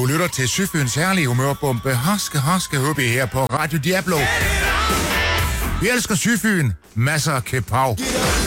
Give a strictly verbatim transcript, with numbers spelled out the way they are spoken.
lytter til Syfyns herlige humørbombe. Haske, haske, hubby her på Radio Diablo. Vi elsker Syfyn. Masser af kepav.